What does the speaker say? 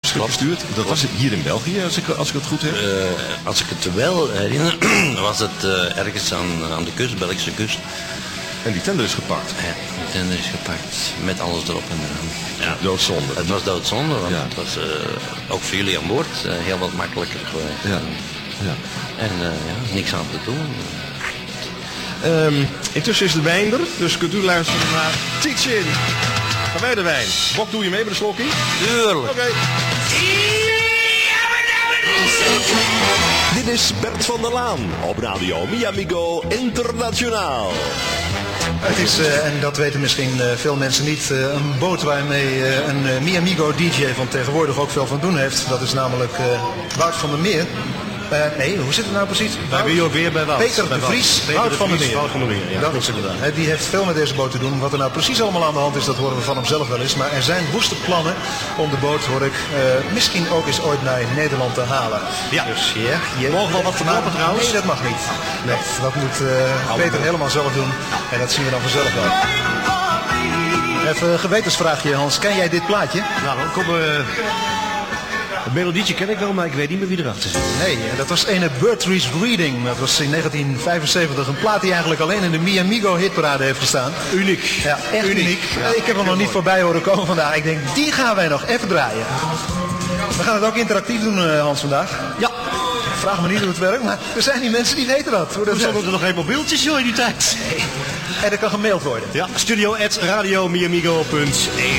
gestuurd. Dat was hier in België, als ik het goed heb. Als ik het wel herinner, was het ergens aan de kust, Belgische kust. En die tender is gepakt. Ja, die tender is gepakt met alles erop en eraan. Ja. Doodzonde. Het was doodzonde, want het was ook voor jullie aan boord heel wat makkelijker geweest. Ja. Ja. En niks aan te doen. Intussen is de wijn er, dus kunt u luisteren naar Teach-In. Gaan wij de wijn. Bok, doe je mee met een slokje? Tuurlijk. Oké. Dit is Bert van der Laan op Radio Mi Amigo Internationaal. Het is, en dat weten misschien veel mensen niet, een boot waarmee een Mi Amigo DJ van tegenwoordig ook veel van doen heeft. Dat is namelijk Wout van der Meer. Nee, hoe zit het nou precies? Daar ben je ook weer bij Wout. Peter de Vries, Wout van der Meer. Ja, dat is het inderdaad. Die heeft veel met deze boot te doen. Wat er nou precies allemaal aan de hand is, dat horen we van hem zelf wel eens. Maar er zijn woeste plannen om de boot, hoor ik, misschien ook eens ooit naar Nederland te halen. Ja. Dus mogen we wel wat verklappen trouwens? Nee, dat mag niet. Nee, dat moet Peter helemaal zelf doen. En dat zien we dan vanzelf wel. Even een gewetensvraagje, Hans. Ken jij dit plaatje? Nou, dan komen... Het melodietje ken ik wel, maar ik weet niet meer wie erachter zit. Nee, dat was ene Bertries Reading. Dat was in 1975 een plaat die eigenlijk alleen in de Mi Amigo hitparade heeft gestaan. Uniek. Ja, echt uniek. Ja. Ik heb hem nog niet voorbij horen komen vandaag. Ik denk, die gaan wij nog even draaien. We gaan het ook interactief doen, Hans, vandaag. Ja. Vraag me niet hoe het werkt, maar er zijn die mensen die weten dat. Hoe stonden er nog geen mobieltjes, joh, in die tijd? Nee. En dat kan gemaild worden. Ja, studio@radiomiamigo.eu